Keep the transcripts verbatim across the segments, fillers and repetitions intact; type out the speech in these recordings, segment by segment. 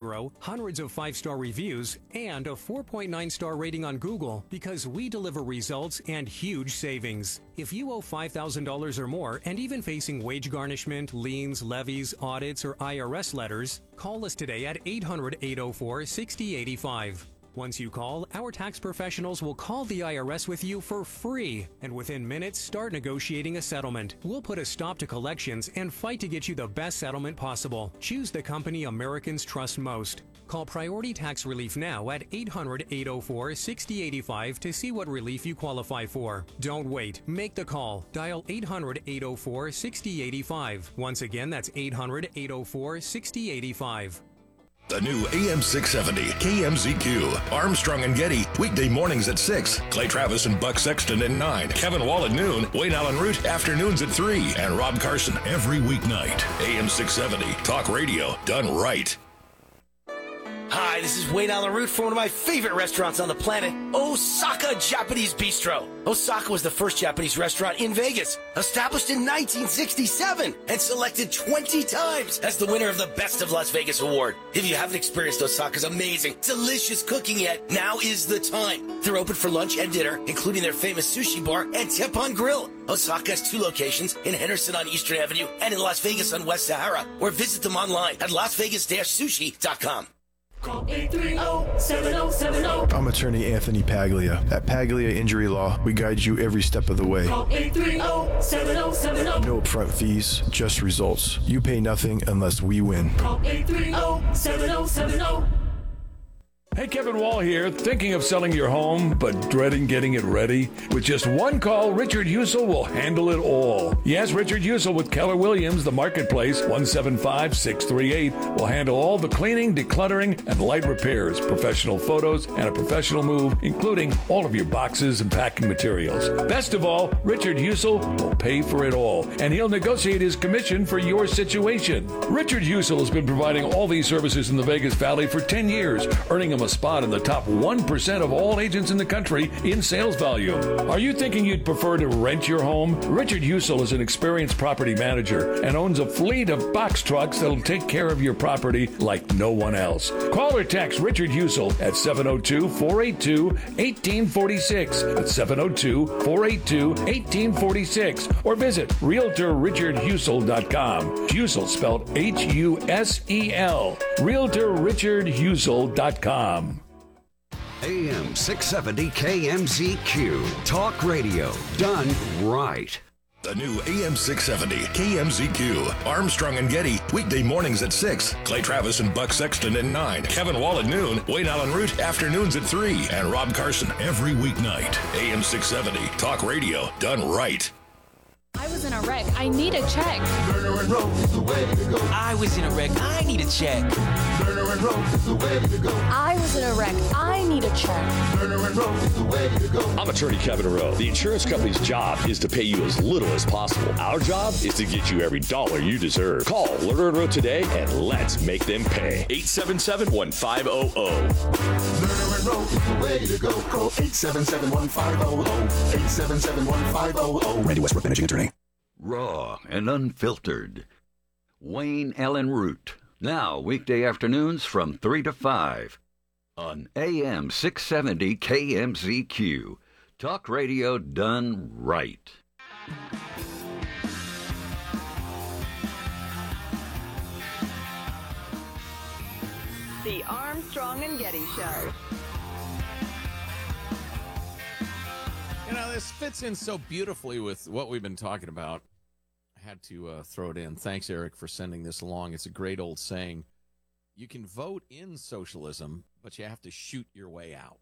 Bistro, hundreds of five-star reviews, and a four point nine star rating on Google because we deliver results and huge savings. If you owe five thousand dollars or more and even facing wage garnishment, liens, levies, audits, or I R S letters, call us today at eight hundred, eight oh four, six oh eight five. Once you call, our tax professionals will call the I R S with you for free, and within minutes start negotiating a settlement. We'll put a stop to collections and fight to get you the best settlement possible. Choose the company Americans trust most. Call Priority Tax Relief now at eight hundred, eight oh four, six oh eight five to see what relief you qualify for. Don't wait. Make the call. Dial eight hundred, eight oh four, six oh eight five. Once again, that's eight hundred, eight oh four, six oh eight five. The new A M six seventy K M Z Q. Armstrong and Getty, weekday mornings at six. Clay Travis and Buck Sexton at nine. Kevin Wall at noon. Wayne Allen Root, afternoons at three. And Rob Carson every weeknight. A M six seventy, talk radio done right. Hi, this is Wayne Allen Root from one of my favorite restaurants on the planet, Osaka Japanese Bistro. Osaka was the first Japanese restaurant in Vegas, established in nineteen sixty-seven and selected twenty times as the winner of the Best of Las Vegas award. If you haven't experienced Osaka's amazing, delicious cooking yet, now is the time. They're open for lunch and dinner, including their famous sushi bar and Teppan Grill. Osaka has two locations in Henderson on Eastern Avenue and in Las Vegas on West Sahara, or visit them online at las vegas dash sushi dot com. Call eight three zero, seven zero seven zero. I'm attorney Anthony Paglia. At Paglia Injury Law, we guide you every step of the way. Call eight three zero, seven zero seven zero. No upfront fees, just results. You pay nothing unless we win. Call eight three zero, seven zero seven zero. Hey, Kevin Wall here. Thinking of selling your home, but dreading getting it ready? With just one call, Richard Husel will handle it all. Yes, Richard Husel with Keller Williams, the marketplace, one seven five, six three eight, will handle all the cleaning, decluttering, and light repairs, professional photos, and a professional move, including all of your boxes and packing materials. Best of all, Richard Husel will pay for it all, and he'll negotiate his commission for your situation. Richard Husel has been providing all these services in the Vegas Valley for ten years, earning him a spot in the top one percent of all agents in the country in sales volume. Are you thinking you'd prefer to rent your home? Richard Husel is an experienced property manager and owns a fleet of box trucks that'll take care of your property like no one else. Call or text Richard Husel at seven oh two, four eight two, one eight four six. That's seven oh two, four eight two, one eight four six. Or visit realtor richard husel dot com. Husel spelled H U S E L. realtor richard husel dot com. A M six seventy K M Z Q. Talk radio done right. The new A M six seventy K M Z Q. Armstrong and Getty, weekday mornings at six. Clay Travis and Buck Sexton at nine. Kevin Wall at noon. Wayne Allen Root, afternoons at three. And Rob Carson every weeknight. A M six seventy, talk radio done right. I was in a wreck. I need a check. Lerner and Rowe is the way to go. I was in a wreck. I need a check. Lerner and Rowe is the way to go. I was in a wreck. I need a check. Lerner and Rowe is the way to go. I'm attorney Kevin Rowe. The insurance company's job is to pay you as little as possible. Our job is to get you every dollar you deserve. Call Lerner and Rowe today and let's make them pay. eight seven seven, one five zero zero. Lerner and Rowe is the way to go. Call eight seven seven, one five zero zero. eight seven seven, one five zero zero. Randy Westbrook, managing attorney. Raw and unfiltered. Wayne Allen Root. Now, weekday afternoons from three to five on A M six seventy K M Z Q. Talk radio done right. The Armstrong and Getty Show. You know, this fits in so beautifully with what we've been talking about. I had to uh, throw it in. Thanks, Eric, for sending this along. It's a great old saying. You can vote in socialism, but you have to shoot your way out.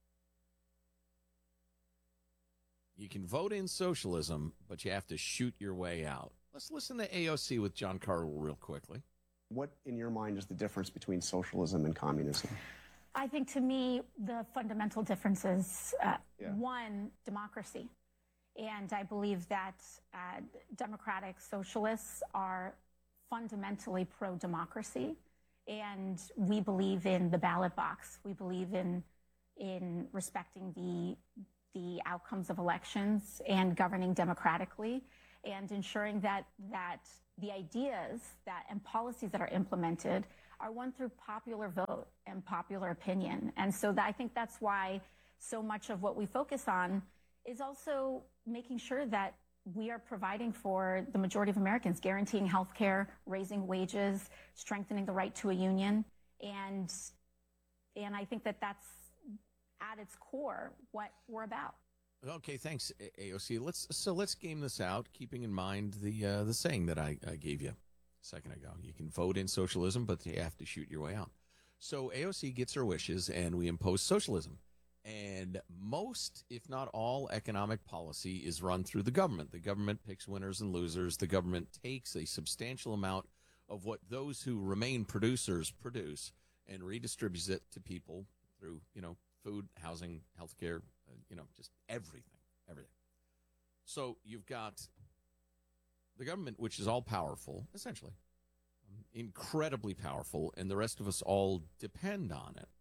You can vote in socialism, but you have to shoot your way out. Let's listen to A O C with John Carter real quickly. What, in your mind, is the difference between socialism and communism? I think, to me, the fundamental difference is, uh, Yeah. one, democracy. And I believe that uh, democratic socialists are fundamentally pro-democracy. And we believe in the ballot box. We believe in in respecting the the outcomes of elections and governing democratically and ensuring that that the ideas that and policies that are implemented are won through popular vote and popular opinion. And so that, I think that's why so much of what we focus on is also making sure that we are providing for the majority of Americans, guaranteeing health care, raising wages, strengthening the right to a union. And, and I think that that's at its core what we're about. Okay, thanks, A O C. Let's so let's game this out, keeping in mind the uh, the saying that I, I gave you a second ago. You can vote in socialism, but you have to shoot your way out. So A O C gets her wishes, and we impose socialism. And most, if not all, economic policy is run through the government. The government picks winners and losers. The government takes a substantial amount of what those who remain producers produce and redistributes it to people through, you know, food, housing, healthcare, uh, you know, just everything, everything. So you've got the government, which is all powerful, essentially, um, incredibly powerful, and the rest of us all depend on it.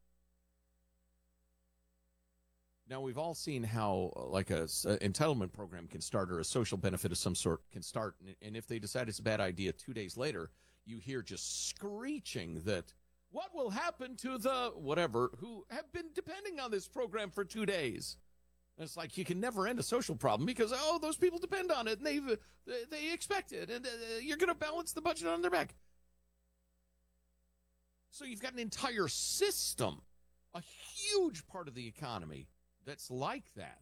Now, we've all seen how, uh, like, a, a entitlement program can start, or a social benefit of some sort can start, and, and if they decide it's a bad idea, two days later, you hear just screeching that, what will happen to the whatever who have been depending on this program for two days? And it's like you can never end a social problem because, oh, those people depend on it, and they've, they, they expect it, and uh, you're going to balance the budget on their back. So you've got an entire system, a huge part of the economy, that's like that.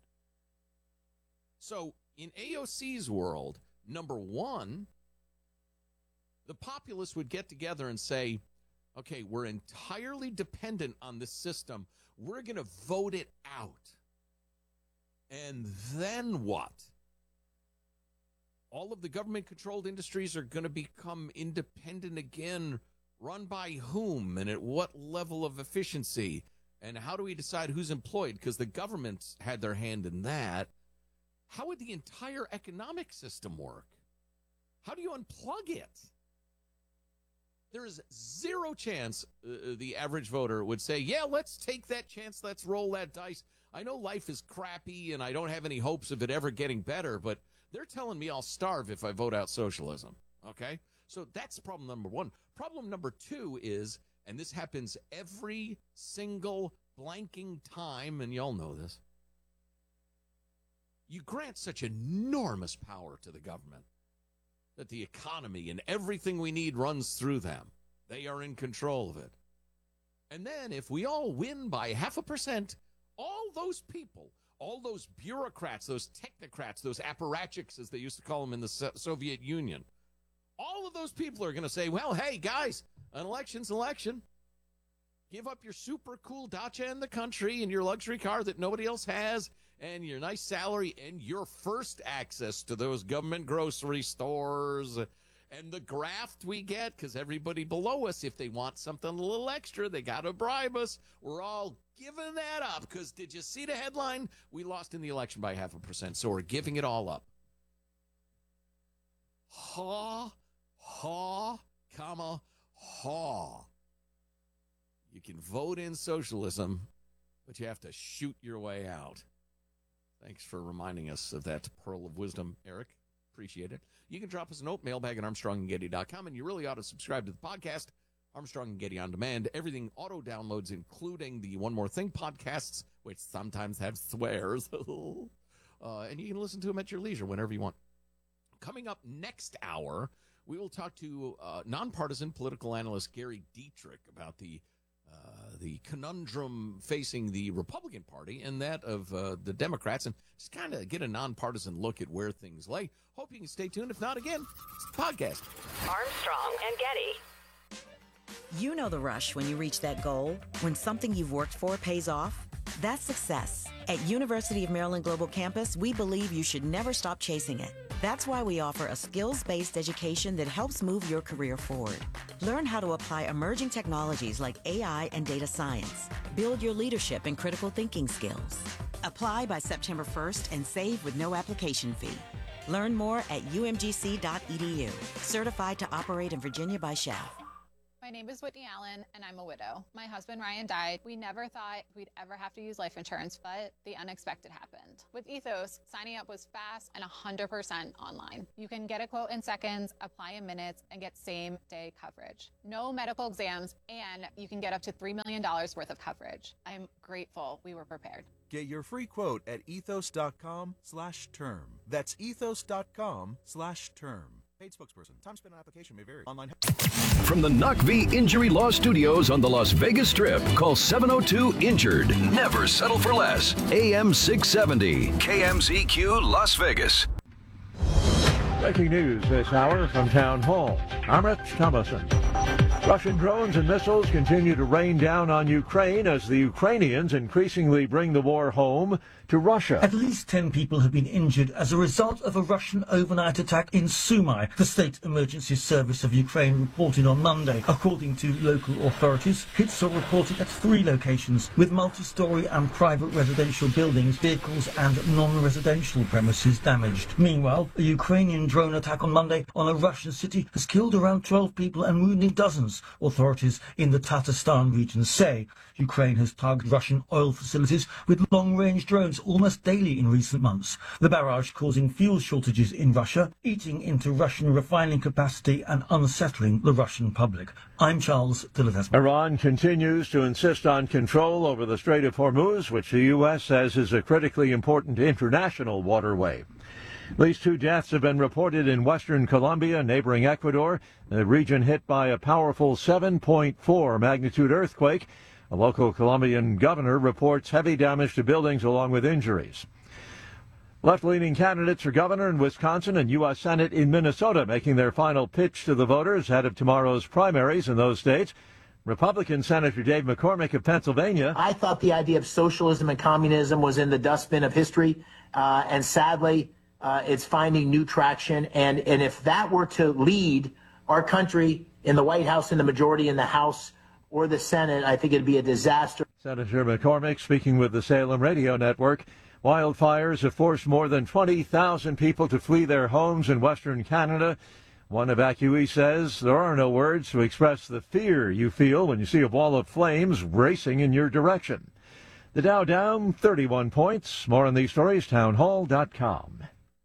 So in A O C's world, number one, the populace would get together and say, okay, we're entirely dependent on this system. We're going to vote it out. And then what? All of the government-controlled industries are going to become independent again, run by whom and at what level of efficiency? And how do we decide who's employed? Because the government's had their hand in that. How would the entire economic system work? How do you unplug it? There is zero chance uh, the average voter would say, yeah, let's take that chance. Let's roll that dice. I know life is crappy and I don't have any hopes of it ever getting better, but they're telling me I'll starve if I vote out socialism. Okay? So that's problem number one. Problem number two is, and this happens every single blanking time, and y'all know this, you grant such enormous power to the government that the economy and everything we need runs through them. They are in control of it. And then if we all win by half a percent, all those people, all those bureaucrats, those technocrats, those apparatchiks, as they used to call them in the so- Soviet Union, all of those people are going to say, well, hey, guys, an election's an election. Give up your super cool dacha in the country and your luxury car that nobody else has and your nice salary and your first access to those government grocery stores and the graft we get, because everybody below us, if they want something a little extra, they got to bribe us. We're all giving that up because did you see the headline? We lost in the election by half a percent, so we're giving it all up. Ha, ha, comma, ha. You can vote in socialism, but you have to shoot your way out. Thanks for reminding us of that pearl of wisdom, Eric. Appreciate it. You can drop us a note, mailbag at armstrong and getty dot com, and you really ought to subscribe to the podcast, Armstrong and Getty On Demand. Everything auto-downloads, including the One More Thing podcasts, which sometimes have swears. uh, and you can listen to them at your leisure whenever you want. Coming up next hour, we will talk to uh, nonpartisan political analyst Gary Dietrich about the Uh, the conundrum facing the Republican Party and that of uh, the Democrats, and just kind of get a nonpartisan look at where things lay. Hope you can stay tuned. If not, again, it's the podcast. Armstrong and Getty. You know the rush when you reach that goal, when something you've worked for pays off. That's success. At University of Maryland Global Campus, we believe you should never stop chasing it. That's why we offer a skills-based education that helps move your career forward. Learn how to apply emerging technologies like A I and data science. Build your leadership and critical thinking skills. Apply by September first and save with no application fee. Learn more at u m g c dot e d u. Certified to operate in Virginia by Chef. My name is Whitney Allen, and I'm a widow. My husband, Ryan, died. We never thought we'd ever have to use life insurance, but the unexpected happened. With Ethos, signing up was fast and one hundred percent online. You can get a quote in seconds, apply in minutes, and get same-day coverage. No medical exams, and you can get up to three million dollars worth of coverage. I'm grateful we were prepared. Get your free quote at ethos.com slash term. That's ethos.com slash term. Paid spokesperson. Time spent on application may vary. Online. From the Knock V Injury Law Studios on the Las Vegas Strip, call seven oh two injured. Never settle for less. A M six seventy, K M Z Q Las Vegas. Breaking news this hour from Town Hall. I'm Rich Thomason. Russian drones and missiles continue to rain down on Ukraine as the Ukrainians increasingly bring the war home to Russia. At least ten people have been injured as a result of a Russian overnight attack in Sumy, the State Emergency Service of Ukraine reported on Monday. According to local authorities, hits are reported at three locations, with multi-storey and private residential buildings, vehicles and non-residential premises damaged. Meanwhile, a Ukrainian drone attack on Monday on a Russian city has killed around twelve people and wounded dozens, authorities in the Tatarstan region say. Ukraine has targeted Russian oil facilities with long-range drones almost daily in recent months. The barrage causing fuel shortages in Russia, eating into Russian refining capacity and unsettling the Russian public. I'm Charles Dillon. Iran continues to insist on control over the Strait of Hormuz, which the U S says is a critically important international waterway. At least two deaths have been reported in western Colombia, neighboring Ecuador, the region hit by a powerful seven point four magnitude earthquake. A local Colombian governor reports heavy damage to buildings along with injuries. Left-leaning candidates for governor in Wisconsin and U S Senate in Minnesota making their final pitch to the voters ahead of tomorrow's primaries in those states. Republican Senator Dave McCormick of Pennsylvania. I thought the idea of socialism and communism was in the dustbin of history, uh, and sadly, uh, it's finding new traction. And, and if that were to lead our country in the White House, in the majority in the House, or the Senate, I think it'd be a disaster. Senator McCormick speaking with the Salem Radio Network. Wildfires have forced more than twenty thousand people to flee their homes in Western Canada. One evacuee says there are no words to express the fear you feel when you see a wall of flames racing in your direction. The Dow down thirty-one points. More on these stories, townhall dot com.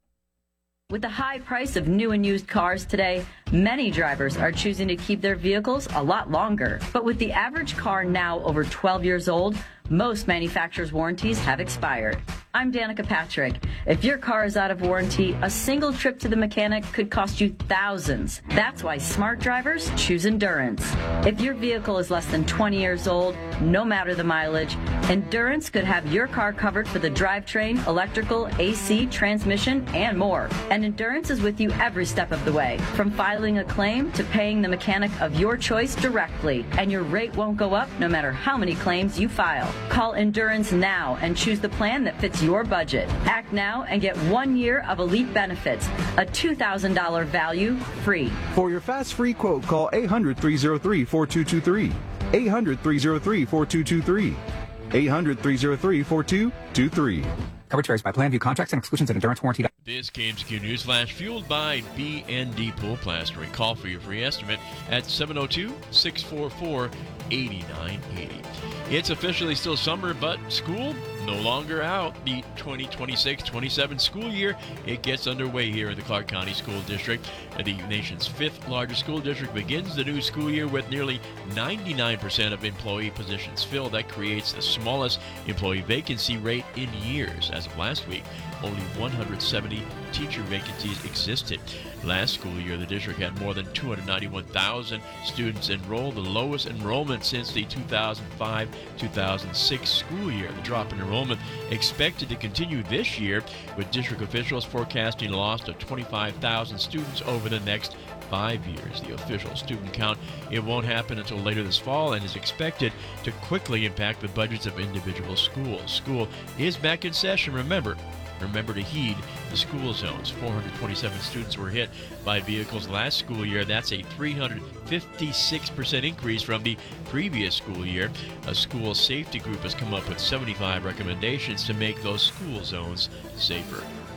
With the high price of new and used cars today, many drivers are choosing to keep their vehicles a lot longer. But with the average car now over twelve years old, most manufacturers' warranties have expired. I'm Danica Patrick. If your car is out of warranty, a single trip to the mechanic could cost you thousands. That's why smart drivers choose Endurance. If your vehicle is less than twenty years old, no matter the mileage, Endurance could have your car covered for the drivetrain, electrical, A C, transmission, and more. And Endurance is with you every step of the way, from filing a claim to paying the mechanic of your choice directly. And your rate won't go up no matter how many claims you file. Call Endurance now and choose the plan that fits your budget. Act now and get one year of elite benefits, a two thousand dollars value free. For your fast free quote, call eight hundred, three oh three, four two two three. eight hundred, three oh three, four two two three. eight hundred, three oh three, four two two three. Coverage varies by plan. View contracts and exclusions at Endurance Warranty. This K M Z Q News Flash fueled by B and D Pool Plastering. Call for your free estimate at seven oh two, six four four, eight nine eight oh. It's officially still summer, but school no longer out. The twenty twenty-six twenty-seven school year, it gets underway here in the Clark County School District. The nation's fifth largest school district begins the new school year with nearly ninety-nine percent of employee positions filled. That creates the smallest employee vacancy rate in years. As of last week, only one hundred seventy teacher vacancies existed. Last school year, the district had more than two hundred ninety-one thousand students enrolled, the lowest enrollment since the two thousand five two thousand six school year. The drop in enrollment expected to continue this year, with district officials forecasting a loss of twenty-five thousand students over the next five years. The official student count, it won't happen until later this fall and is expected to quickly impact the budgets of individual schools. School is back in session, remember. Remember to heed the school zones. four hundred twenty-seven students were hit by vehicles last school year. That's a three hundred fifty-six percent increase from the previous school year. A school safety group has come up with seventy-five recommendations to make those school zones safer.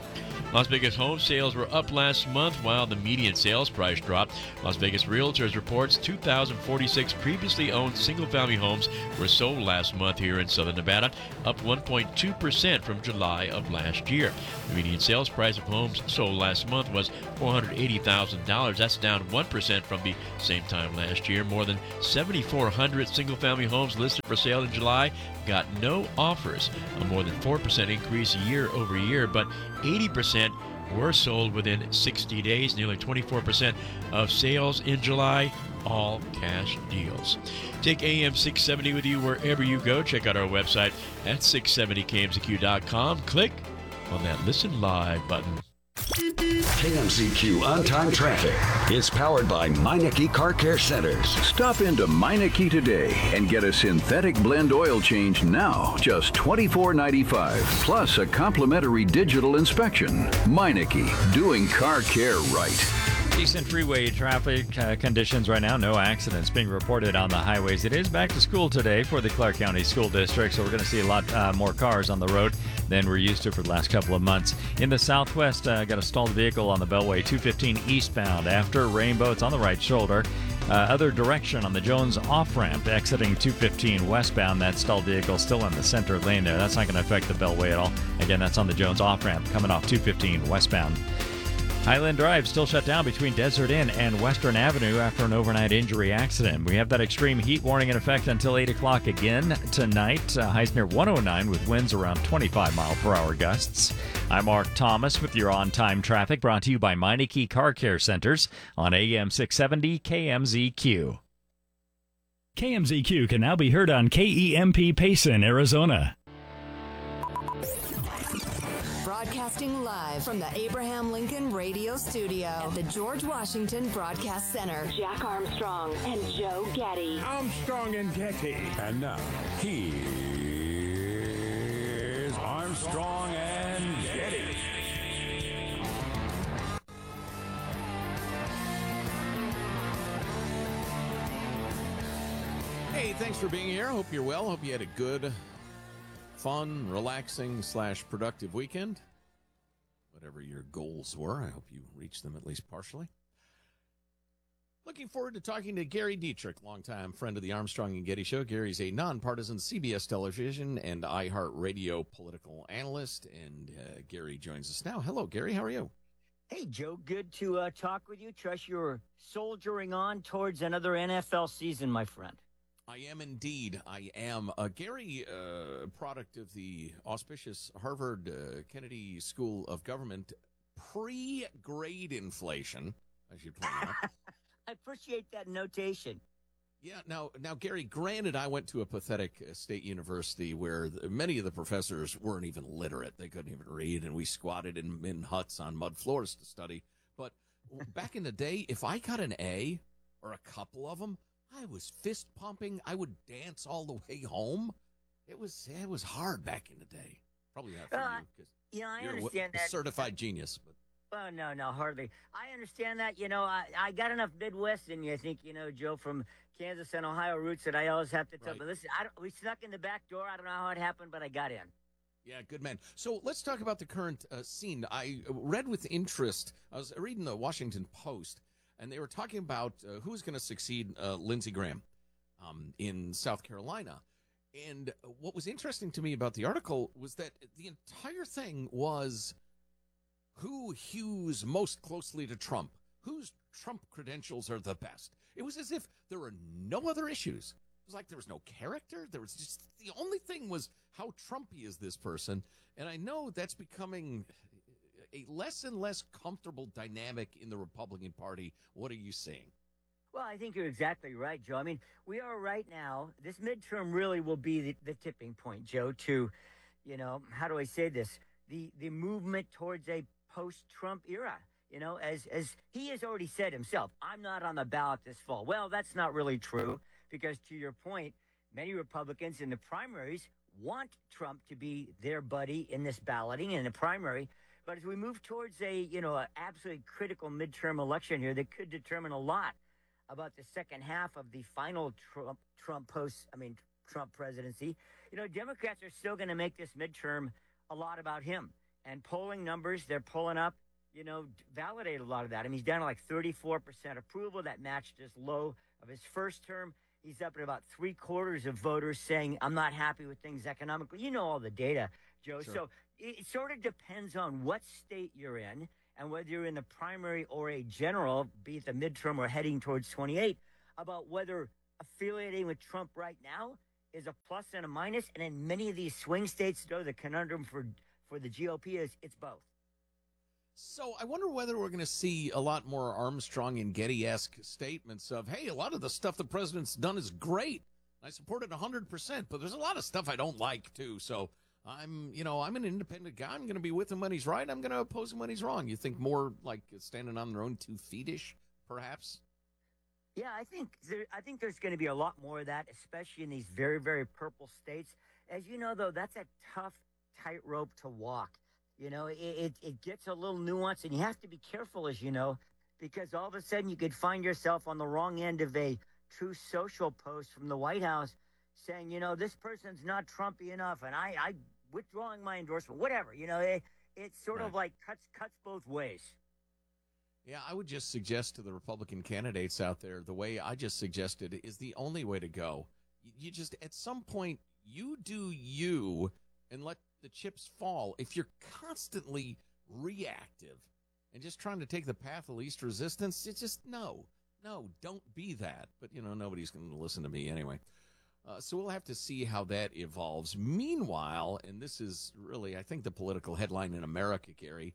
Las Vegas home sales were up last month while the median sales price dropped. Las Vegas Realtors reports two thousand forty-six previously owned single-family homes were sold last month here in Southern Nevada, up one point two percent from July of last year. The median sales price of homes sold last month was four hundred eighty thousand dollars. That's down one percent from the same time last year. More than seven thousand four hundred single-family homes listed for sale in July got no offers, a more than four percent increase year over year, but eighty percent were sold within sixty days. Nearly twenty-four percent of sales in July, all cash deals. Take A M six seventy with you wherever you go. Check out our website at six seventy K M Z Q dot com. Click on that Listen Live button. K M Z Q On-Time Traffic is powered by Meineke Car Care Centers. Stop into Meineke today and get a synthetic blend oil change now, just twenty-four ninety-five, plus a complimentary digital inspection. Meineke, doing car care right. Decent freeway traffic uh, conditions right now. No accidents being reported on the highways. It is back to school today for the Clark County School District, so we're going to see a lot uh, more cars on the road than we're used to for the last couple of months. In the southwest, uh, got a stalled vehicle on the Beltway two fifteen eastbound after Rainbow. It's on the right shoulder. Uh, other direction on the Jones off-ramp exiting two fifteen westbound. That stalled vehicle still in the center lane there. That's not going to affect the Beltway at all. Again, that's on the Jones off-ramp coming off two fifteen westbound. Highland Drive still shut down between Desert Inn and Western Avenue after an overnight injury accident. We have that extreme heat warning in effect until eight o'clock again tonight. Uh, highs near one oh nine with winds around twenty-five mile per hour gusts. I'm Mark Thomas with your on-time traffic, brought to you by Meineke Car Care Centers on A M six seventy K M Z Q. K M Z Q can now be heard on K E M P Payson, Arizona. Broadcasting live from the Abraham Lincoln Radio Studio at the George Washington Broadcast Center. Jack Armstrong and Joe Getty. Armstrong and Getty. And now, here's Armstrong and Getty. Hey, thanks for being here. Hope you're well. Hope you had a good, fun, relaxing slash productive weekend. Whatever your goals were, I hope you reached them at least partially. Looking forward to talking to Gary Dietrich, longtime friend of the Armstrong and Getty Show. Gary's a nonpartisan C B S television and iHeartRadio political analyst, and uh, Gary joins us now. Hello, Gary. How are you? Hey, Joe. Good to uh, talk with you. Trust you're soldiering on towards another N F L season, my friend. I am indeed. I am. Uh, Gary, uh, product of the auspicious Harvard uh, Kennedy School of Government, pre-grade inflation, I should point out. I appreciate that notation. Yeah. Now, now, Gary, granted, I went to a pathetic uh, state university where the, many of the professors weren't even literate. They couldn't even read, and we squatted in, in huts on mud floors to study. But back in the day, if I got an A or a couple of them, I was fist pumping. I would dance all the way home. It was it was hard back in the day. Probably not for uh, you, because yeah, I you're understand a that. certified genius. But Oh, no, no, hardly. I understand that. You know, I, I got enough Midwest in you, I think, you know, Joe, from Kansas and Ohio roots that I always have to tell. Right. But listen, I don't, we snuck in the back door. I don't know how it happened, but I got in. Yeah, good man. So let's talk about the current uh, scene. I read with interest. I was reading the Washington Post, and they were talking about uh, who's going to succeed uh, Lindsey Graham um, in South Carolina. And what was interesting to me about the article was that the entire thing was who hews most closely to Trump, whose Trump credentials are the best. It was as if there were no other issues. It was like there was no character. There was just the only thing was how Trumpy is this person. And I know that's becoming a less and less comfortable dynamic in the Republican Party. What are you seeing? Well, I think you're exactly right, Joe. I mean, we are right now, this midterm really will be the, the tipping point, Joe, to, you know, how do I say this? The the movement towards a post-Trump era, you know, as as he has already said himself, I'm not on the ballot this fall. Well, that's not really true because, to your point, many Republicans in the primaries want Trump to be their buddy in this balloting in the primary. But as we move towards a, you know, an absolutely critical midterm election here that could determine a lot about the second half of the final Trump Trump post, I mean, Trump presidency, you know, Democrats are still going to make this midterm a lot about him. And polling numbers, they're pulling up, you know, validate a lot of that. I mean, he's down to like thirty-four percent approval. That matched his low of his first term. He's up at about three quarters of voters saying, I'm not happy with things economically. You know all the data, Joe. Sure. So it, it sort of depends on what state you're in and whether you're in the primary or a general, be it the midterm or heading towards twenty-eight, about whether affiliating with Trump right now is a plus and a minus. And in many of these swing states, though, the conundrum for, for the G O P is it's both. So I wonder whether we're going to see a lot more Armstrong and Getty-esque statements of, hey, a lot of the stuff the president's done is great. I support it one hundred percent, but there's a lot of stuff I don't like, too. So I'm, you know, I'm an independent guy. I'm going to be with him when he's right. I'm going to oppose him when he's wrong. You think more like standing on their own two feet-ish, perhaps? Yeah, I think there, I think there's going to be a lot more of that, especially in these very, very purple states. As you know, though, that's a tough tightrope to walk. You know, it, it, it gets a little nuanced, and you have to be careful, as you know, because all of a sudden you could find yourself on the wrong end of a true social post from the White House saying, you know, this person's not Trumpy enough, and I, I withdrawing my endorsement, whatever. You know, it, it's sort Right. of like cuts cuts both ways. Yeah, I would just suggest to the Republican candidates out there, the way I just suggested is the only way to go. You, you just, at some point, you do you and let the chips fall. If you're constantly reactive and just trying to take the path of least resistance, it's just no, no, don't be that. But, you know, nobody's going to listen to me anyway. Uh, so we'll have to see how that evolves. Meanwhile, and this is really, I think, the political headline in America, Gary,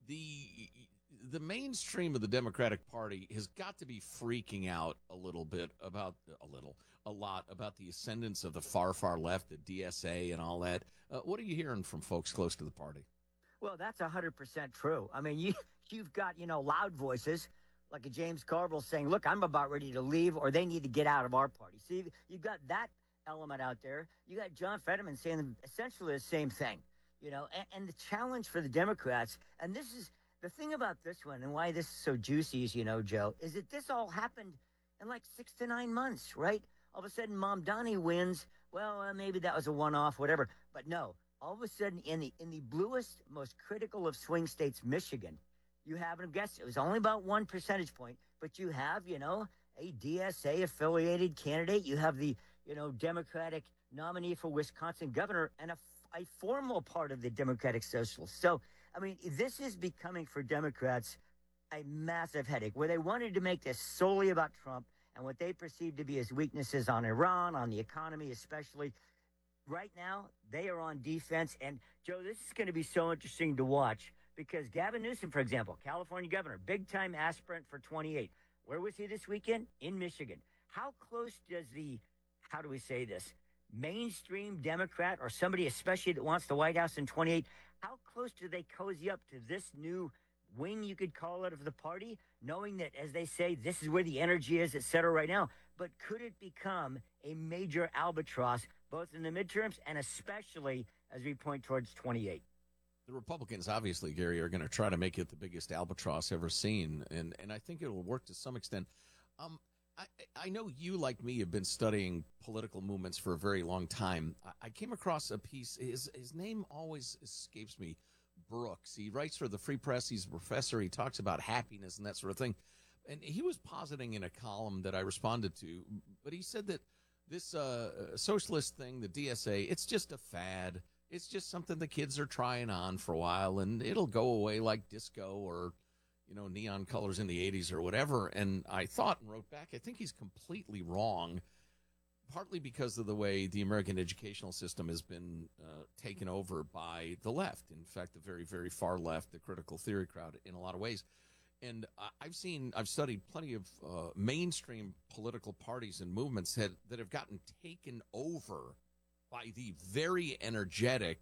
the the mainstream of the Democratic Party has got to be freaking out a little bit about, a little, a lot about the ascendance of the far, far left, the D S A and all that. Uh, what are you hearing from folks close to the party? Well, that's one hundred percent true. I mean, you, you've got, you know, loud voices like a James Carville saying, look, I'm about ready to leave, or they need to get out of our party. So you've, you've got that element out there. You got John Fetterman saying essentially the same thing, you know, and, and the challenge for the Democrats, and this is the thing about this one and why this is so juicy, as you know, Joe, is that this all happened in like six to nine months, right? All of a sudden, Mamdani wins. Well, uh, maybe that was a one-off, whatever. But no, all of a sudden, in the in the bluest, most critical of swing states, Michigan, you have, and guess it was only about one percentage point, but you have, you know, a D S A-affiliated candidate. You have the, you know, Democratic nominee for Wisconsin governor and a, a formal part of the Democratic Socialists. So, I mean, this is becoming for Democrats a massive headache, where they wanted to make this solely about Trump and what they perceive to be his weaknesses on Iran, on the economy especially. Right now, they are on defense. And, Joe, this is going to be so interesting to watch because Gavin Newsom, for example, California governor, big-time aspirant for twenty-eight. Where was he this weekend? In Michigan. How close does the, how do we say this, mainstream Democrat or somebody especially that wants the White House in twenty-eight, how close do they cozy up to this new wing, you could call it, of the party, knowing that, as they say, this is where the energy is, et cetera, right now? But could it become a major albatross, both in the midterms and especially as we point towards twenty-eight? The Republicans, obviously, Gary, are going to try to make it the biggest albatross ever seen, and, and I think it'll work to some extent. Um, I, I know you, like me, have been studying political movements for a very long time. I, I came across a piece, his, his name always escapes me, Brooks. He writes for the Free Press. He's a professor. He talks about happiness and that sort of thing. And he was positing in a column that I responded to, but he said that this uh, socialist thing, the D S A, it's just a fad. It's just something the kids are trying on for a while, and it'll go away like disco or, you know, neon colors in the eighties or whatever. And I thought and wrote back, I think he's completely wrong, partly because of the way the American educational system has been uh, taken over by the left. In fact, the very, very far left, the critical theory crowd in a lot of ways. And I've seen, I've studied plenty of uh, mainstream political parties and movements that, that have gotten taken over by the very energetic,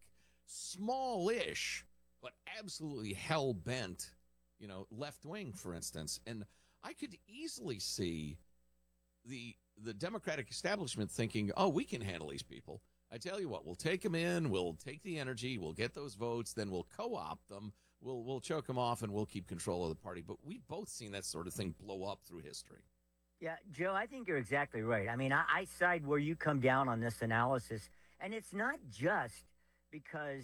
smallish, but absolutely hell-bent, you know, left wing, for instance. And I could easily see the the Democratic establishment thinking, oh, we can handle these people. I tell you what, we'll take them in, we'll take the energy, we'll get those votes, then we'll co-opt them, we'll we'll choke them off, and we'll keep control of the party. But we've both seen that sort of thing blow up through history. Yeah, Joe, I think you're exactly right. I mean, I, I side where you come down on this analysis, and it's not just because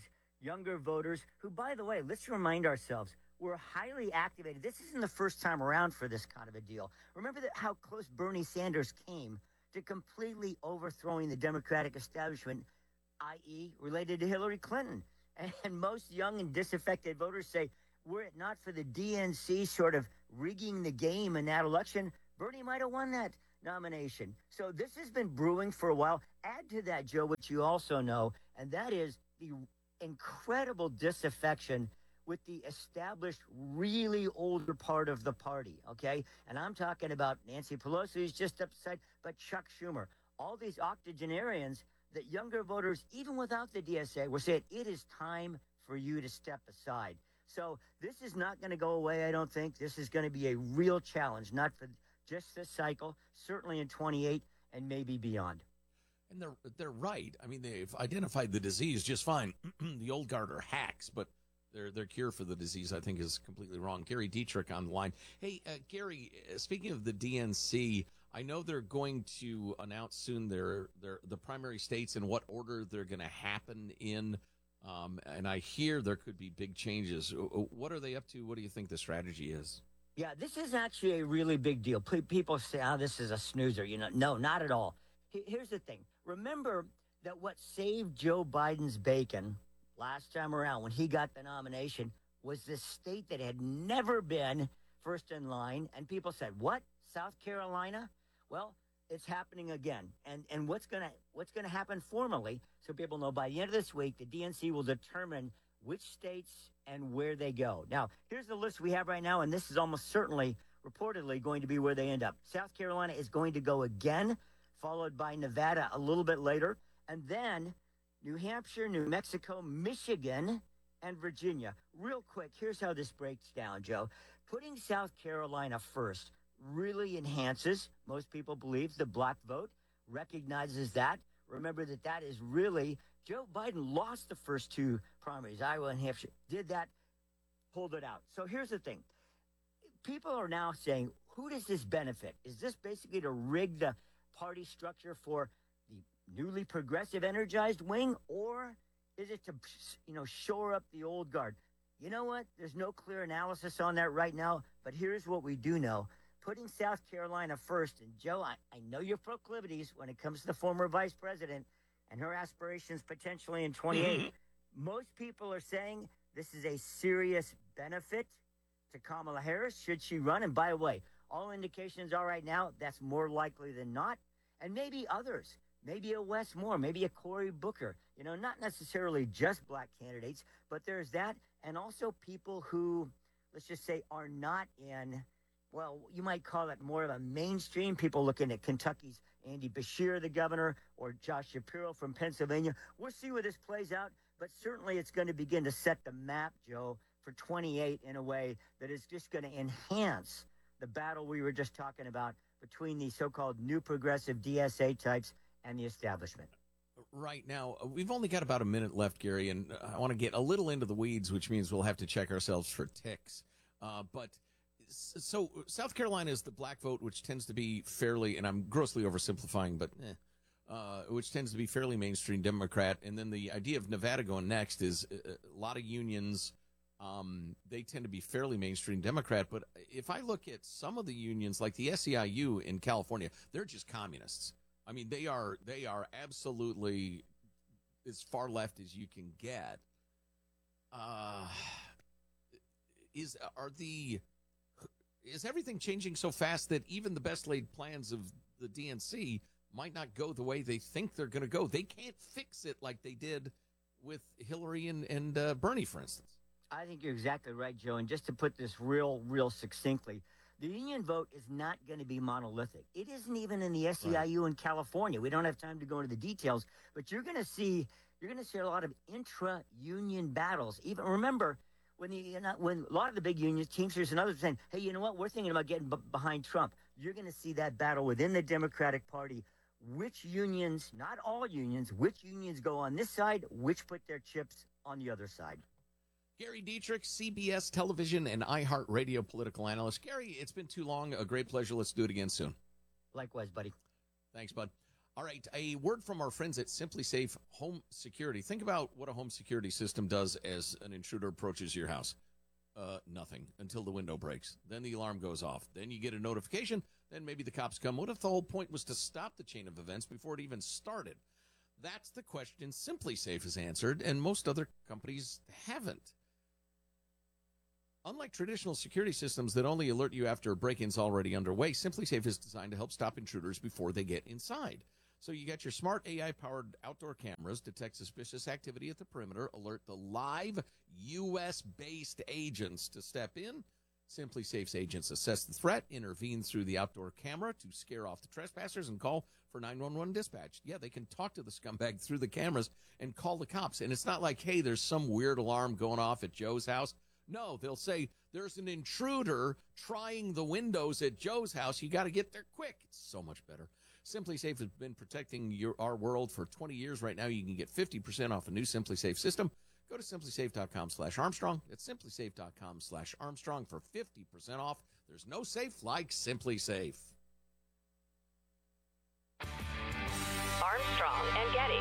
younger voters who, by the way, let's remind ourselves, were highly activated. This isn't the first time around for this kind of a deal. Remember that how close Bernie Sanders came to completely overthrowing the Democratic establishment, that is related to Hillary Clinton. And, and most young and disaffected voters say, were it not for the D N C sort of rigging the game in that election, Bernie might have won that nomination. So this has been brewing for a while. Add to that, Joe, what you also know, and that is the incredible disaffection with the established, really older part of the party, okay? And I'm talking about Nancy Pelosi, who's just upset, but Chuck Schumer. All these octogenarians that younger voters, even without the D S A, were saying, it is time for you to step aside. So this is not going to go away, I don't think. This is going to be a real challenge, not for just this cycle, certainly in twenty-eight and maybe beyond. And they're they're right. I mean, they've identified the disease just fine. The old guard are hacks, but their their cure for the disease, I think, is completely wrong. Gary Dietrich on the line. Hey, uh, Gary, speaking of the D N C, I know they're going to announce soon their their the primary states and what order they're going to happen in. Um, and I hear there could be big changes. What are they up to? What do you think the strategy is? Yeah, this is actually a really big deal. P- people say, oh, this is a snoozer. You know, no, not at all. H- here's the thing. Remember that what saved Joe Biden's bacon last time around when he got the nomination was this state that had never been first in line. And people said, what? South Carolina? Well, it's happening again. And and what's gonna what's gonna happen formally, so people know, by the end of this week, the D N C will determine which states and where they go. Now, here's the list we have right now, and this is almost certainly, reportedly, going to be where they end up. South Carolina is going to go again, followed by Nevada a little bit later, and then New Hampshire, New Mexico, Michigan, and Virginia. Real quick, here's how this breaks down, Joe. Putting South Carolina first really enhances, most people believe, the black vote, recognizes that. Remember that that is really, Joe Biden lost the first two primaries, Iowa and Hampshire, did that, pulled it out. So here's the thing. People are now saying, who does this benefit? Is this basically to rig the party structure for the newly progressive energized wing, or is it to, you know, shore up the old guard? You know what? There's no clear analysis on that right now, but here's what we do know. Putting South Carolina first, and Joe, I, I know your proclivities when it comes to the former vice president and her aspirations potentially in twenty-eight. Mm-hmm. Most people are saying this is a serious benefit to Kamala Harris should she run. And by the way, all indications are right now that's more likely than not. And maybe others, maybe a Wes Moore, maybe a Cory Booker, you know, not necessarily just black candidates, but there's that. And also people who, let's just say, are not in, well, you might call it more of a mainstream. People looking at Kentucky's Andy Beshear, the governor, or Josh Shapiro from Pennsylvania. We'll see where this plays out, but certainly it's going to begin to set the map, Joe, for twenty-eight in a way that is just going to enhance the battle we were just talking about between the so-called new progressive D S A types and the establishment. Right now, we've only got about a minute left, Gary, and I want to get a little into the weeds, which means we'll have to check ourselves for ticks. Uh, but so South Carolina is the black vote, which tends to be fairly, and I'm grossly oversimplifying, but eh, uh, which tends to be fairly mainstream Democrat. And then the idea of Nevada going next is a, a lot of unions. Um, they tend to be fairly mainstream Democrat. But if I look at some of the unions, like the S E I U in California, they're just communists. I mean, they are they are absolutely as far left as you can get. Uh, is are the is everything changing so fast that even the best laid plans of the D N C might not go the way they think they're going to go? They can't fix it like they did with Hillary and, and uh, Bernie, for instance. I think you're exactly right, Joe. And just to put this real, real succinctly, the union vote is not going to be monolithic. It isn't even in the S E I U right. in California. We don't have time to go into the details, but you're going to see you're going to see a lot of intra-union battles. Even remember when the you know, when a lot of the big unions, Teamsters and others, are saying, "Hey, you know what? We're thinking about getting b- behind Trump." You're going to see that battle within the Democratic Party. Which unions, not all unions, which unions go on this side, which put their chips on the other side. Gary Dietrich, C B S Television and iHeartRadio political analyst. Gary, it's been too long. A great pleasure. Let's do it again soon. Likewise, buddy. Thanks, bud. All right, a word from our friends at Simply Safe Home Security. Think about what a home security system does as an intruder approaches your house. Uh, nothing until the window breaks. Then the alarm goes off. Then you get a notification. Then maybe the cops come. What if the whole point was to stop the chain of events before it even started? That's the question Simply Safe has answered, and most other companies haven't. Unlike traditional security systems that only alert you after a break-in's already underway, Simply Safe is designed to help stop intruders before they get inside. So you got your smart A I-powered outdoor cameras, detect suspicious activity at the perimeter, alert the live U S-based agents to step in. Simply Safe's agents assess the threat, intervene through the outdoor camera to scare off the trespassers, and call for nine one one dispatch. Yeah, they can talk to the scumbag through the cameras and call the cops. And it's not like, hey, there's some weird alarm going off at Joe's house. No, they'll say, there's an intruder trying the windows at Joe's house. You got to get there quick. It's so much better. Simply Safe has been protecting your, our world for twenty years. Right now, you can get fifty percent off a new Simply Safe system. Go to simply safe dot com slash Armstrong. That's simply safe dot com slash Armstrong for fifty percent off. There's no safe like Simply Safe. Armstrong and Getty.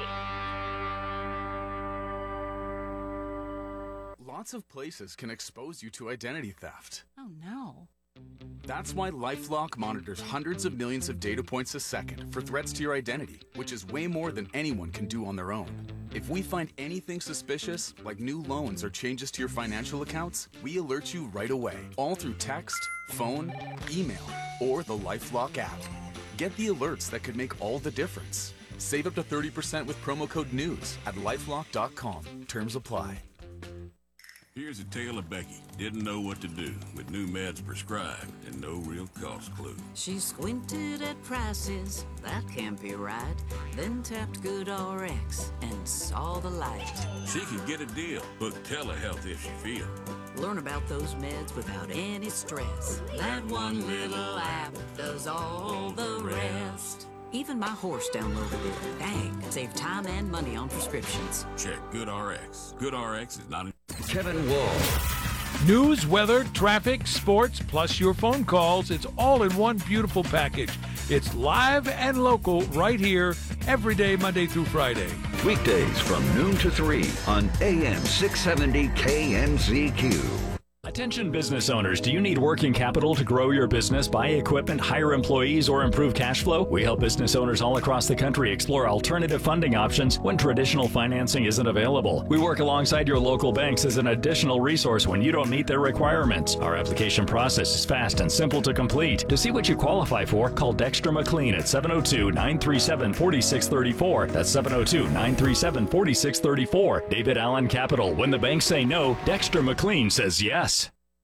Lots of places can expose you to identity theft. Oh, no. That's why LifeLock monitors hundreds of millions of data points a second for threats to your identity, which is way more than anyone can do on their own. If we find anything suspicious, like new loans or changes to your financial accounts, we alert you right away, all through text, phone, email, or the LifeLock app. Get the alerts that could make all the difference. Save up to thirty percent with promo code NEWS at lifelock dot com. Terms apply. Here's a tale of Becky. Didn't know what to do with new meds prescribed and no real cost clue. She squinted at prices, that can't be right. Then tapped GoodRx and saw the light. She could get a deal. Book telehealth if she feel. Learn about those meds without any stress. That one little app does all the rest. Even my horse downloaded it. Dang, save time and money on prescriptions. Check GoodRx. GoodRx is not... Kevin Wall. News, weather, traffic, sports, plus your phone calls. It's all in one beautiful package. It's live and local right here every day, Monday through Friday. Weekdays from noon to three on A M six seventy K M Z Q. Attention business owners, do you need working capital to grow your business, buy equipment, hire employees, or improve cash flow? We help business owners all across the country explore alternative funding options when traditional financing isn't available. We work alongside your local banks as an additional resource when you don't meet their requirements. Our application process is fast and simple to complete. To see what you qualify for, call Dexter McLean at seven oh two, nine three seven, four six three four. That's seven oh two, nine three seven, four six three four. David Allen Capital. When the banks say no, Dexter McLean says yes.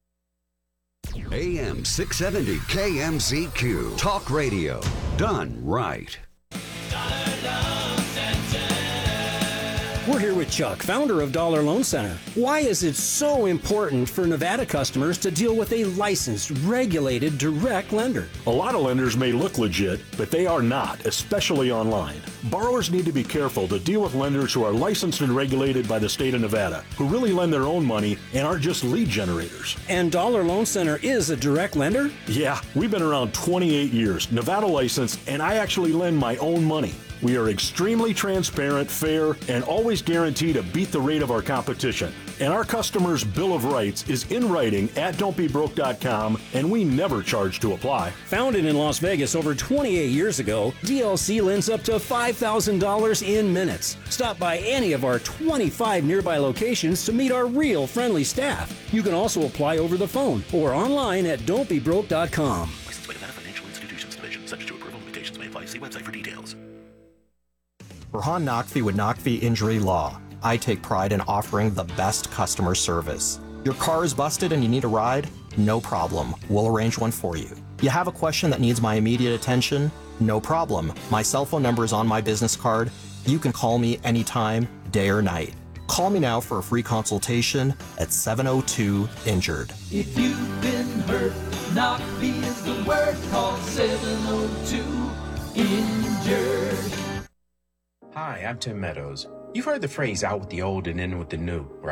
A M six seventy K M Z Q. Talk radio. Done right. We're here with Chuck, founder of Dollar Loan Center. Why is it so important for Nevada customers to deal with a licensed, regulated, direct lender? A lot of lenders may look legit, but they are not, especially online. Borrowers need to be careful to deal with lenders who are licensed and regulated by the state of Nevada, who really lend their own money and aren't just lead generators. And Dollar Loan Center is a direct lender? Yeah, we've been around twenty-eight years, Nevada licensed, and I actually lend my own money. We are extremely transparent, fair, and always guarantee to beat the rate of our competition. And our customers' Bill of Rights is in writing at don't be broke dot com, and we never charge to apply. Founded in Las Vegas over twenty-eight years ago, D L C lends up to five thousand dollars in minutes. Stop by any of our twenty-five nearby locations to meet our real friendly staff. You can also apply over the phone or online at don't be broke dot com. Licensed by Nevada Financial Institutions Division. Subject to approval. Limitations may apply. See website for details. Rahan Naqvi with Naqvi Injury Law. I take pride in offering the best customer service. Your car is busted and you need a ride? No problem. We'll arrange one for you. You have a question that needs my immediate attention? No problem. My cell phone number is on my business card. You can call me anytime, day or night. Call me now for a free consultation at seven oh two injured. If you've been hurt, Naqvi is the word. Call seven oh two injured. Hi, I'm Tim Meadows. You've heard the phrase out with the old and in with the new, right?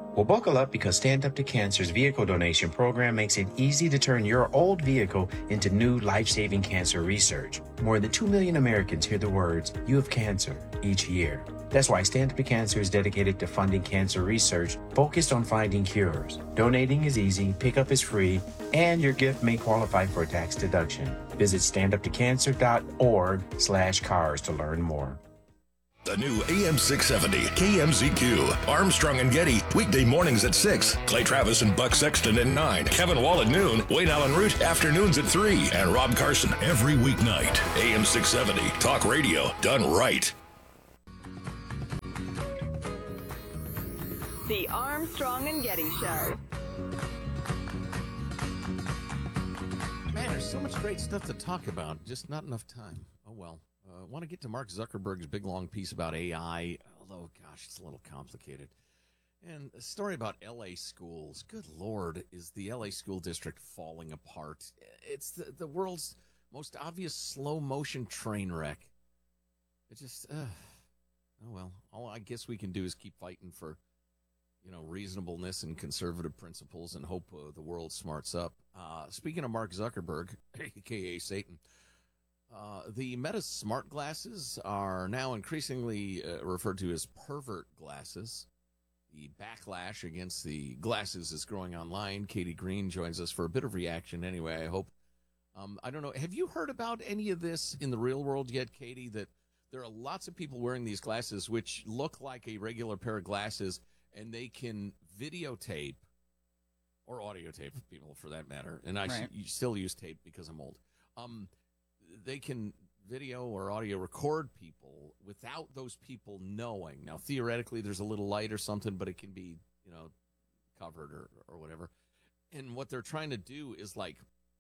Well, buckle up because Stand Up to Cancer's vehicle donation program makes it easy to turn your old vehicle into new life-saving cancer research. More than two million Americans hear the words, "You have cancer," each year. That's why Stand Up to Cancer is dedicated to funding cancer research focused on finding cures. Donating is easy, pickup is free, and your gift may qualify for a tax deduction. Visit standuptocancer.org slash cars to learn more. The new A M six seventy K M Z Q. Armstrong and Getty, weekday mornings at six. Clay Travis and Buck Sexton at nine. Kevin Wall at noon. Wayne Allen Root, afternoons at three. And Rob Carson every weeknight. A M six seventy, talk radio done right. The Armstrong and Getty Show. Man, there's so much great stuff to talk about, just not enough time. Oh, well. I uh, want to get to Mark Zuckerberg's big, long piece about A I, although, gosh, it's a little complicated. And a story about L A schools. Good Lord, is the L A school district falling apart? It's the, the world's most obvious slow-motion train wreck. It just, uh, oh, well, all I guess we can do is keep fighting for, you know, reasonableness and conservative principles and hope uh, the world smarts up. Uh, speaking of Mark Zuckerberg, a k a. Satan, uh, the Meta smart glasses are now increasingly uh, referred to as pervert glasses. The backlash against the glasses is growing online. Katie Green joins us for a bit of reaction anyway, I hope. Um, I don't know. Have you heard about any of this in the real world yet, Katie, that there are lots of people wearing these glasses which look like a regular pair of glasses, and they can videotape or audio tape, people for that matter. And I right. s- still use tape because I'm old. Um, they can video or audio record people without those people knowing. Now, theoretically, there's a little light or something, but it can be, you know, covered or, or whatever. And what they're trying to do is, like,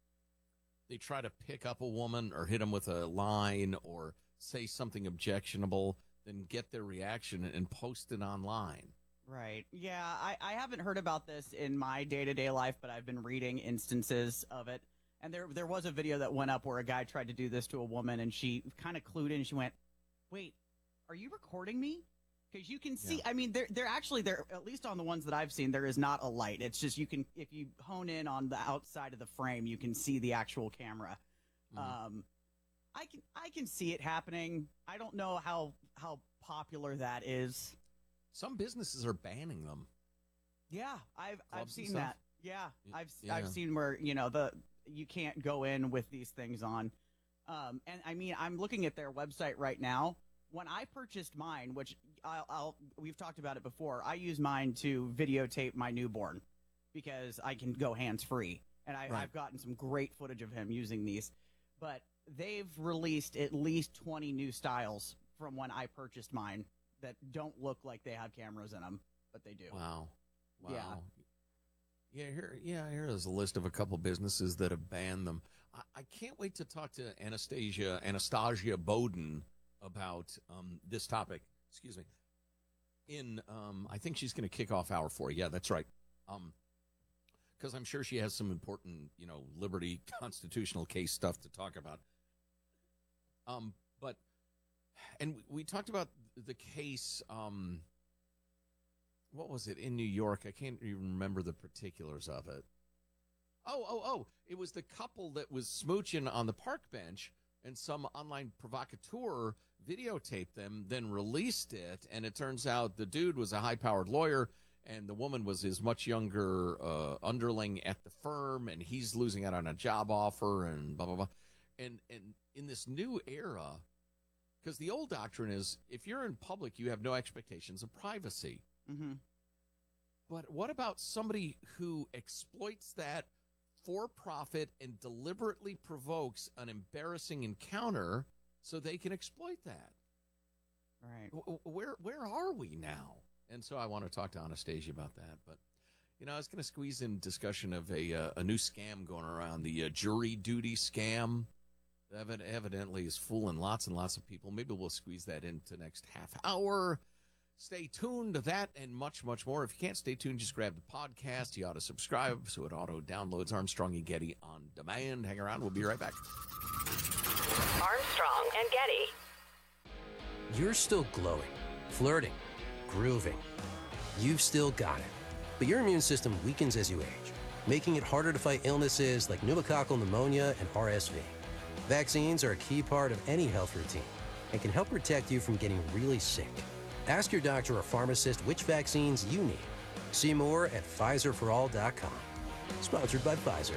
they try to pick up a woman or hit them with a line or say something objectionable, then get their reaction and post it online. Right. Yeah, I, I haven't heard about this in my day-to-day life, but I've been reading instances of it. And there there was a video that went up where a guy tried to do this to a woman, and she kind of clued in. She went, wait, are you recording me? Because you can see, yeah. I mean, they're, they're actually, they're, at least on the ones that I've seen, there is not a light. It's just you can, if you hone in on the outside of the frame, you can see the actual camera. Mm-hmm. Um, I can I can see it happening. I don't know how how popular that is. Some businesses are banning them. Yeah, I've Clubs I've seen that. Yeah, I've yeah. I've seen where, you know, the you can't go in with these things on. Um, and I mean, I'm looking at their website right now. When I purchased mine, which I'll, I'll we've talked about it before, I use mine to videotape my newborn because I can go hands free, and I, right. I've gotten some great footage of him using these. But they've released at least twenty new styles from when I purchased mine that don't look like they have cameras in them, but they do. Wow. Wow. Yeah. Yeah, here, yeah, here is a list of a couple businesses that have banned them. I, I can't wait to talk to Anastasia, Anastasia Bowden about um, this topic. Excuse me. In, um, I think she's going to kick off hour four. Yeah, that's right. Um, because I'm sure she has some important, you know, liberty constitutional case stuff to talk about. Um, but, and we, we talked about the case, um, what was it, in New York? I can't even remember the particulars of it. Oh, oh, oh, it was the couple that was smooching on the park bench, and some online provocateur videotaped them, then released it, and it turns out the dude was a high-powered lawyer, and the woman was his much younger uh, underling at the firm, and he's losing out on a job offer, and blah, blah, blah. And, and in this new era, because the old doctrine is, if you're in public, you have no expectations of privacy. Mm-hmm. But what about somebody who exploits that for profit and deliberately provokes an embarrassing encounter so they can exploit that? Right. Where where are we now? And so I want to talk to Anastasia about that. But, you know, I was going to squeeze in discussion of a uh, a new scam going around, the uh, jury duty scam. That evidently is fooling lots and lots of people. Maybe we'll squeeze that into next half hour. Stay tuned to that and much, much more. If you can't stay tuned, just grab the podcast. You ought to subscribe so it auto-downloads Armstrong and Getty on demand. Hang around. We'll be right back. Armstrong and Getty. You're still glowing, flirting, grooving. You've still got it. But your immune system weakens as you age, making it harder to fight illnesses like pneumococcal pneumonia and R S V. Vaccines are a key part of any health routine and can help protect you from getting really sick. Ask your doctor or pharmacist which vaccines you need. See more at Pfizer for all dot com. Sponsored by Pfizer.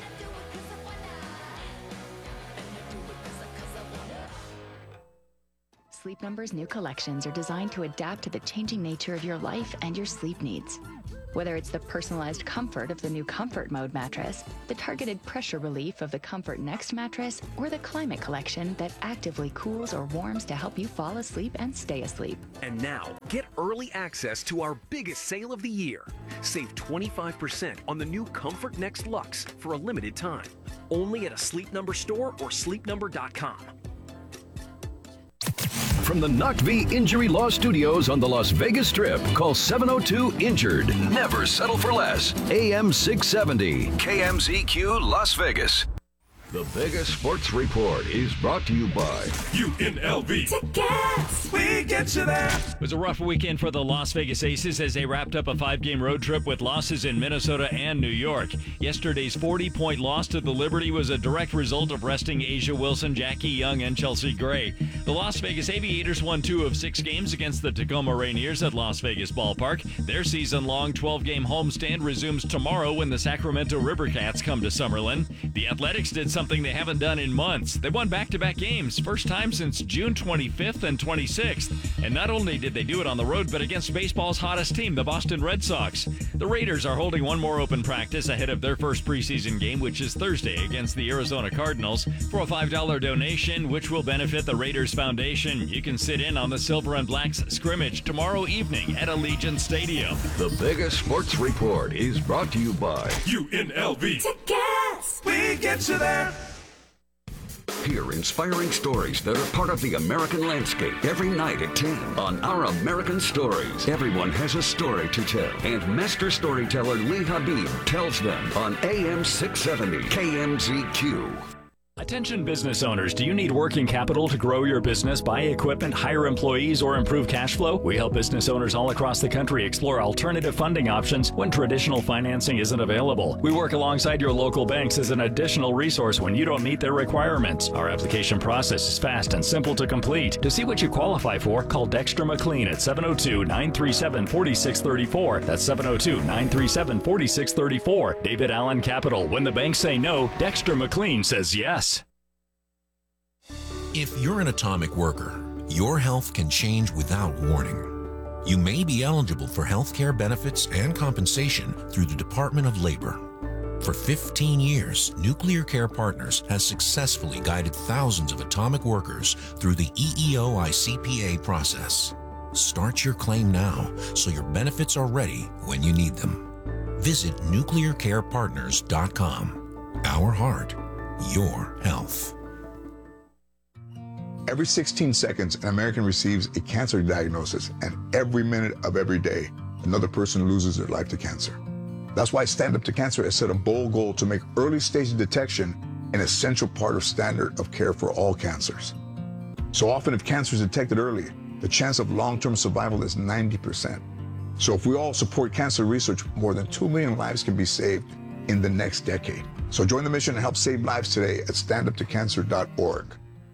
Sleep Number's new collections are designed to adapt to the changing nature of your life and your sleep needs. Whether it's the personalized comfort of the new Comfort Mode mattress, the targeted pressure relief of the Comfort Next mattress, or the Climate Collection that actively cools or warms to help you fall asleep and stay asleep. And now, get early access to our biggest sale of the year. Save twenty-five percent on the new Comfort Next Luxe for a limited time. Only at a Sleep Number store or sleep number dot com. From the N O C V Injury Law Studios on the Las Vegas Strip, call seven oh two injured. Never settle for less. A M six seventy, K M Z Q Las Vegas. The Vegas Sports Report is brought to you by U N L V. Tickets! We get you there! It was a rough weekend for the Las Vegas Aces as they wrapped up a five-game road trip with losses in Minnesota and New York. Yesterday's forty-point loss to the Liberty was a direct result of resting Asia Wilson, Jackie Young, and Chelsea Gray. The Las Vegas Aviators won two of six games against the Tacoma Rainiers at Las Vegas Ballpark. Their season-long twelve-game homestand resumes tomorrow when the Sacramento Rivercats come to Summerlin. The Athletics did something they haven't done in months. They won back-to-back games, first time since June twenty-fifth and twenty-sixth. And not only did they do it on the road, but against baseball's hottest team, the Boston Red Sox. The Raiders are holding one more open practice ahead of their first preseason game, which is Thursday against the Arizona Cardinals. For a five dollar donation, which will benefit the Raiders Foundation, you can sit in on the Silver and Blacks scrimmage tomorrow evening at Allegiant Stadium. The Vegas Sports Report is brought to you by U N L V. Tickets! We get you there! Hear inspiring stories that are part of the American landscape every night at ten on Our American Stories. Everyone has a story to tell, and master storyteller Lee Habib tells them on A M six seventy K M Z Q. Attention business owners, do you need working capital to grow your business, buy equipment, hire employees, or improve cash flow? We help business owners all across the country explore alternative funding options when traditional financing isn't available. We work alongside your local banks as an additional resource when you don't meet their requirements. Our application process is fast and simple to complete. To see what you qualify for, call Dexter McLean at seven oh two, nine three seven, four six three four. That's seven oh two, nine three seven, four six three four. David Allen Capital. When the banks say no, Dexter McLean says yes. If you're an atomic worker, your health can change without warning. You may be eligible for health care benefits and compensation through the Department of Labor. For fifteen years, Nuclear Care Partners has successfully guided thousands of atomic workers through the E E O I C P A process. Start your claim now so your benefits are ready when you need them. Visit nuclear care partners dot com. Our heart, your health. Every sixteen seconds, an American receives a cancer diagnosis, and every minute of every day, another person loses their life to cancer. That's why Stand Up to Cancer has set a bold goal to make early stage detection an essential part of standard of care for all cancers. So often, if cancer is detected early, the chance of long-term survival is ninety percent. So if we all support cancer research, more than two million lives can be saved in the next decade. So join the mission and help save lives today at stand up to cancer dot org.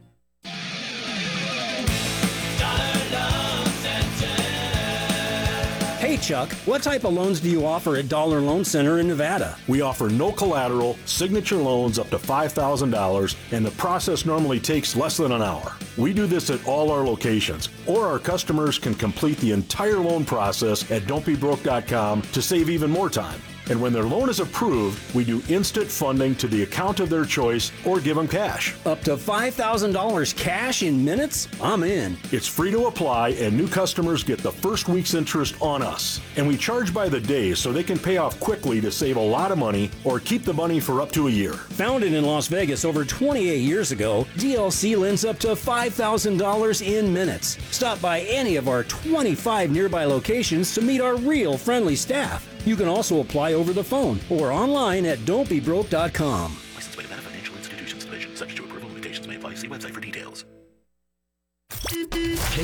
Hey Chuck, what type of loans do you offer at Dollar Loan Center in Nevada? We offer no collateral, signature loans up to five thousand dollars, and the process normally takes less than an hour. We do this at all our locations, or our customers can complete the entire loan process at don't be broke dot com to save even more time. And when their loan is approved, we do instant funding to the account of their choice or give them cash. Up to five thousand dollars cash in minutes? I'm in. It's free to apply, and new customers get the first week's interest on us. And we charge by the day so they can pay off quickly to save a lot of money or keep the money for up to a year. Founded in Las Vegas over twenty-eight years ago, D L C lends up to five thousand dollars in minutes. Stop by any of our twenty-five nearby locations to meet our real friendly staff. You can also apply over the phone or online at don't be broke dot com. Licensed by Nevada Financial Institutions Division. Subject to approval. Limitations may apply. See website for details. K M Z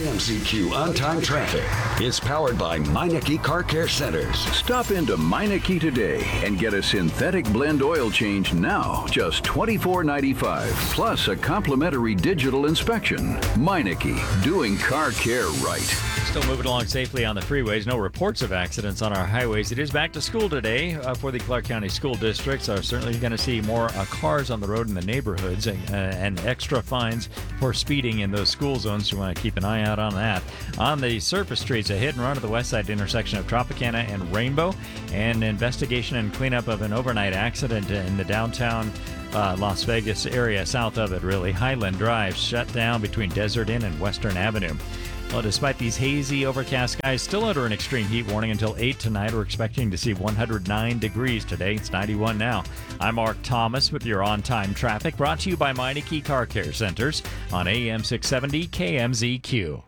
Q on-time traffic is powered by Meineke Car Care Centers. Stop into Meineke today and get a synthetic blend oil change now, just twenty-four ninety-five, plus a complimentary digital inspection. Meineke, doing car care right. Still moving along safely on the freeways. No reports of accidents on our highways. It is back to school today uh, for the Clark County school districts. Are certainly going to see more uh, cars on the road in the neighborhoods uh, and extra fines for speeding in those school zones. So we want to keep an eye out on that. On the surface streets, a hit and run at the west side intersection of Tropicana and Rainbow, and investigation and cleanup of an overnight accident in the downtown Uh, Las Vegas area, south of it, really. Highland Drive shut down between Desert Inn and Western Avenue. Well, despite these hazy, overcast skies, still under an extreme heat warning until eight tonight. We're expecting to see one hundred nine degrees today. It's ninety-one now. I'm Mark Thomas with your on-time traffic, brought to you by Meineke Car Care Centers on A M six seventy K M Z Q.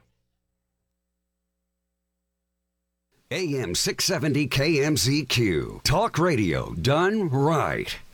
A M six seventy K M Z Q. Talk radio done right.